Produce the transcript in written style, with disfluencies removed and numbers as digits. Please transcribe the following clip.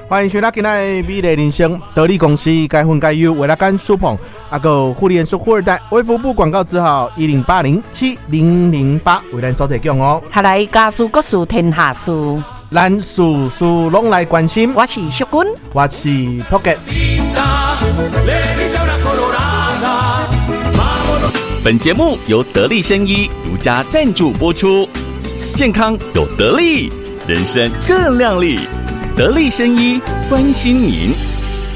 欢迎收听今天的美丽人生，得力公司该分该优，为了干苏捧，个互联速富二代，微服部广告字号10807008，为咱所提供哦。 下来家事国事天下事， 咱事事拢来关心。 我是淑君， 我是 Pocket。 本节目由得力生医独家赞助播出，健康有得力，人生更亮丽。得力生医关心您。